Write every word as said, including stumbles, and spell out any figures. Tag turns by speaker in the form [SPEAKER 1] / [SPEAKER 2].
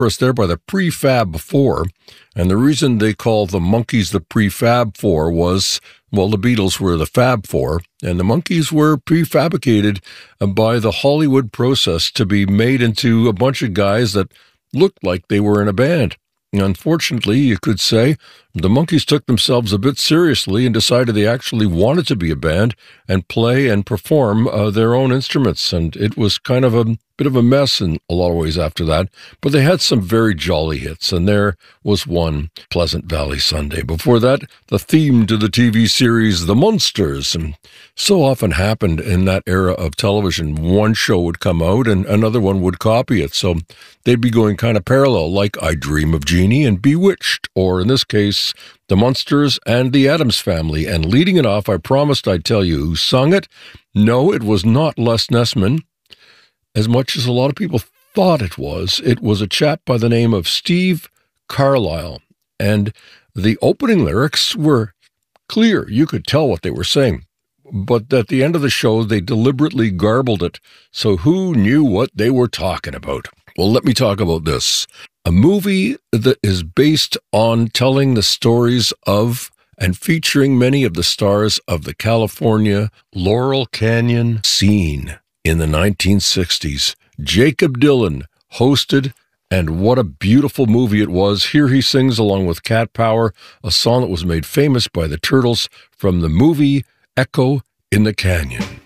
[SPEAKER 1] First there by the Prefab Four, and the reason they call the Monkees the Prefab Four was, well, the Beatles were the Fab Four, and the Monkees were prefabricated by the Hollywood process to be made into a bunch of guys that looked like they were in a band. Unfortunately, you could say, the Monkees took themselves a bit seriously and decided they actually wanted to be a band and play and perform uh, their own instruments, and it was kind of a bit of a mess in a lot of ways after that, but they had some very jolly hits, and there was one, Pleasant Valley Sunday. Before that, the theme to the T V series The Munsters, and so often happened in that era of television. One show would come out and another one would copy it, so they'd be going kind of parallel, like I Dream of Jeannie and Bewitched, or in this case, The Munsters and the Addams Family. And leading it off, I promised I'd tell you who sung it. No, it was not Les Nessman, as much as a lot of people thought it was. It was a chap by the name of Steve Carlisle, and the opening lyrics were clear. You could tell what they were saying, but at the end of the show, they deliberately garbled it, so who knew what they were talking about? Well, let me talk about this. A movie that is based on telling the stories of and featuring many of the stars of the California Laurel Canyon scene in the nineteen sixties. Jakob Dylan hosted, and what a beautiful movie it was. Here he sings along with Cat Power, a song that was made famous by the Turtles from the movie Echo in the Canyon.